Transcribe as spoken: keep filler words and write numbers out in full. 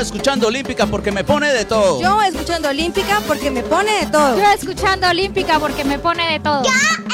escuchando Olímpica porque me pone de todo. Yo escuchando Olímpica porque me pone de todo. Yo escuchando Olímpica porque me pone de todo. Yo